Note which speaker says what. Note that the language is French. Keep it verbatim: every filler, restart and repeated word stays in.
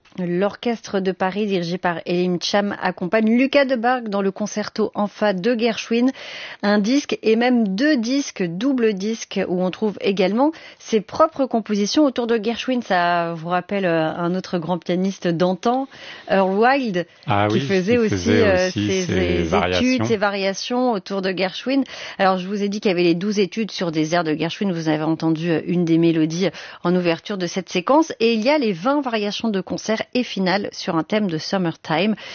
Speaker 1: L'orchestre de Paris, dirigé par Elim Cham, accompagne Lucas Debargue dans le concerto en fa de Gershwin. Un disque et même deux disques, double disque, où on trouve également ses propres compositions autour de Gershwin. Ça vous rappelle un autre grand pianiste d'antan, Earl Wild,
Speaker 2: ah
Speaker 1: qui
Speaker 2: oui,
Speaker 1: faisait
Speaker 2: qui
Speaker 1: aussi,
Speaker 2: faisait
Speaker 1: euh,
Speaker 2: aussi
Speaker 1: ses,
Speaker 2: ses,
Speaker 1: ses
Speaker 2: variations.
Speaker 1: études, ses variations autour de Gershwin. Alors, je vous ai dit qu'il y avait les douze études sur des airs de Gershwin. Vous avez entendu une des mélodies en ouverture de cette séquence. Et il y a les vingt variations de concert et finale sur un thème de Summertime.